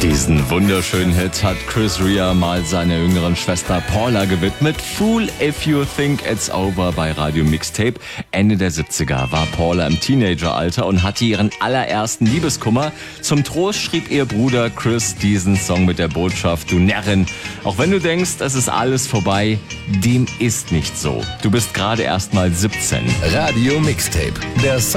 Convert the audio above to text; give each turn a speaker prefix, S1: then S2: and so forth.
S1: Diesen wunderschönen Hit hat Chris Rea mal seiner jüngeren Schwester Paula gewidmet. Fool If You Think It's Over bei Radio Mixtape. Ende der 70er war Paula im Teenageralter und hatte ihren allerersten Liebeskummer. Zum Trost schrieb ihr Bruder Chris diesen Song mit der Botschaft: Du Närrin, auch wenn du denkst, es ist alles vorbei, dem ist nicht so. Du bist gerade erst mal 17.
S2: Radio Mixtape, der